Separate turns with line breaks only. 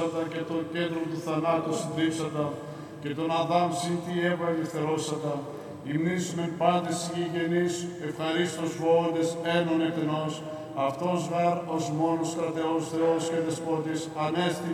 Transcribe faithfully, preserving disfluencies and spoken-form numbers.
ελευθερώσατα και το κέντρο του θανάτου συντρίψατα και τον Αδάμ συν τη Εύα ελευθερώσατα. Υμνήσουμε πάντες οι γηγενείς, ευχαρίστως βοώντες ένων εκτενός, αυτός γάρ ως μόνος κρατεός Θεός και Δεσπότης, ανέστη